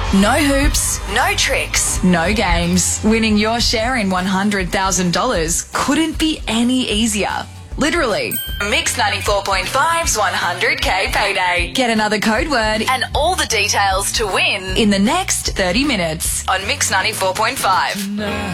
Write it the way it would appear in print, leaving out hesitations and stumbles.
No hoops, no tricks, no games. Winning your share in $100,000 couldn't be any easier. Literally. Mix 94.5's 100K payday. Get another code word and all the details to win in the next 30 minutes on Mix 94.5.